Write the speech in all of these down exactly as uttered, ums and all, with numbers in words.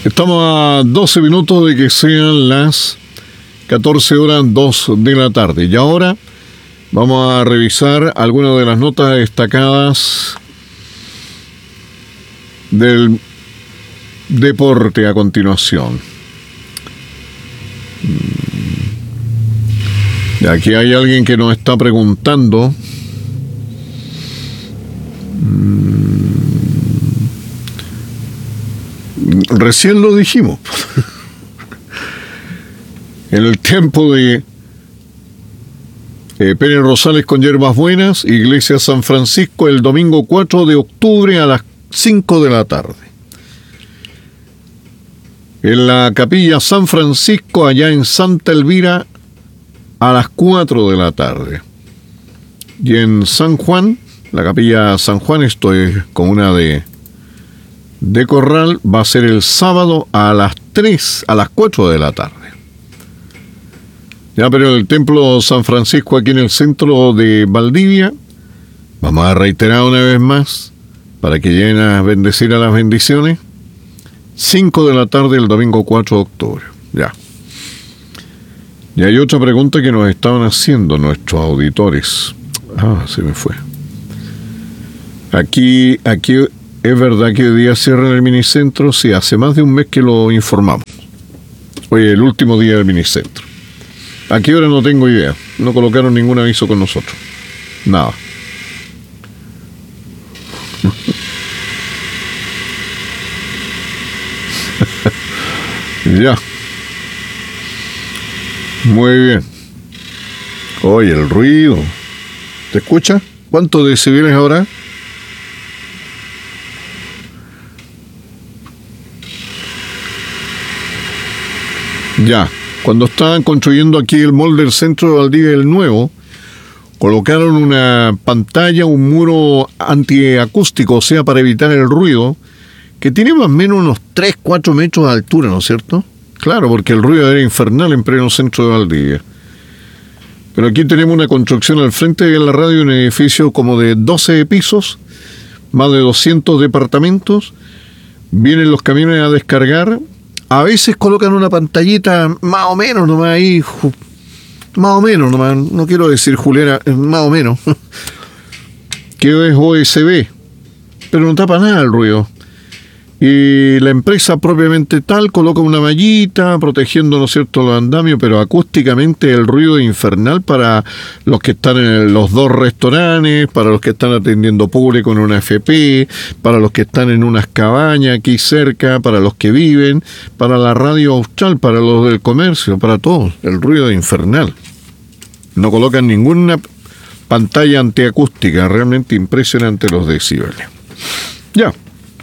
Estamos a doce minutos de que sean las catorce horas dos de la tarde. Y ahora vamos a revisar algunas de las notas destacadas del deporte a continuación. Y aquí hay alguien que nos está preguntando. Recién lo dijimos. En el tiempo de eh, Pérez Rosales con Hierbas Buenas, Iglesia San Francisco, el domingo cuatro de octubre a las cinco de la tarde. En la capilla San Francisco, allá en Santa Elvira, a las cuatro de la tarde. Y en San Juan, la capilla San Juan, esto es comuna de, de Corral, va a ser el sábado a las tres, a las cuatro de la tarde. Ya, pero en el templo San Francisco, aquí en el centro de Valdivia, vamos a reiterar una vez más, para que lleguen a bendecir a las bendiciones, cinco de la tarde el domingo cuatro de octubre. Ya. Y hay otra pregunta que nos estaban haciendo nuestros auditores. Ah, se me fue. Aquí, aquí es verdad que hoy día cierran el minicentro. Sí, hace más de un mes que lo informamos. Hoy es el último día del minicentro. ¿A qué hora? No tengo idea. No colocaron ningún aviso con nosotros. Nada. Ya. Muy bien. Oye, el ruido. ¿Te escucha? ¿Cuántos decibeles ahora? Ya. Cuando estaban construyendo aquí el mall del centro de Valdivia, el nuevo, colocaron una pantalla, un muro antiacústico, o sea, para evitar el ruido, que tiene más o menos unos tres, cuatro metros de altura, ¿no es cierto? Claro, porque el ruido era infernal en pleno centro de Valdivia. Pero aquí tenemos una construcción al frente de la radio, un edificio como de doce pisos, más de doscientos departamentos. Vienen los camiones a descargar. A veces colocan una pantallita más o menos nomás ahí, más o menos nomás, no quiero decir Juliana, más o menos, que es O S B, pero no tapa nada el ruido. Y la empresa propiamente tal coloca una mallita protegiendo, ¿no es cierto?, los andamios, pero acústicamente el ruido es infernal para los que están en los dos restaurantes, para los que están atendiendo público en una F P, para los que están en unas cabañas aquí cerca, para los que viven, para la radio austral, para los del comercio, para todos. El ruido es infernal. No colocan ninguna pantalla antiacústica, realmente impresionante los decibeles. Ya.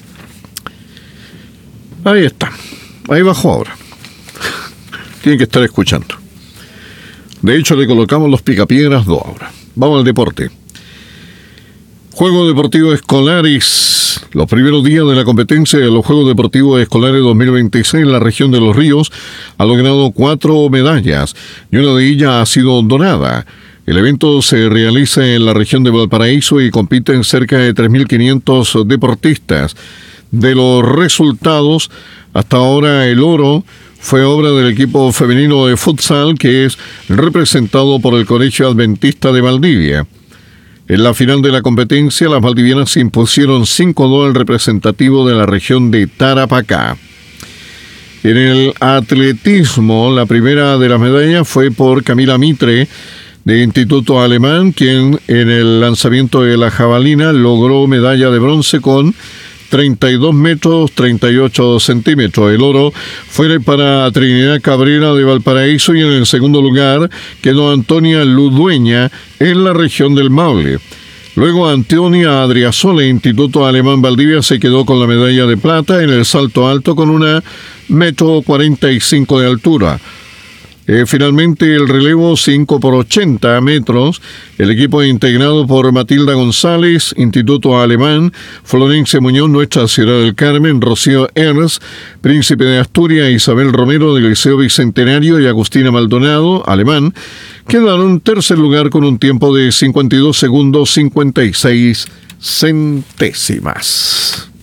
Ahí está, ahí bajó ahora. Tienen que estar escuchando. De hecho, le colocamos los picapiedras dos ahora. Vamos al deporte. Juegos Deportivos Escolares. Los primeros días de la competencia de los Juegos Deportivos Escolares dos mil veintiséis en la región de Los Ríos ha logrado cuatro medallas y una de ellas ha sido dorada. El evento se realiza en la región de Valparaíso y compiten cerca de tres mil quinientos deportistas. De los resultados, hasta ahora el oro fue obra del equipo femenino de futsal, que es representado por el Colegio Adventista de Valdivia. En la final de la competencia, las valdivianas se impusieron cinco dos al representativo de la región de Tarapacá. En el atletismo, la primera de las medallas fue por Camila Mitre, de Instituto Alemán, quien en el lanzamiento de la jabalina logró medalla de bronce con treinta y dos metros, treinta y ocho centímetros. El oro fue para Trinidad Cabrera de Valparaíso y en el segundo lugar quedó Antonia Ludueña en la región del Maule. Luego Antonia Adriasola, Instituto Alemán Valdivia, se quedó con la medalla de plata en el salto alto con una metro cuarenta y cinco de altura. Eh, finalmente el relevo cinco por ochenta metros, el equipo integrado por Matilda González, Instituto Alemán, Florencia Muñoz, Nuestra Ciudad del Carmen, Rocío Ernst, Príncipe de Asturias, Isabel Romero del Liceo Bicentenario y Agustina Maldonado, Alemán, quedaron en tercer lugar con un tiempo de cincuenta y dos segundos cincuenta y seis centésimas.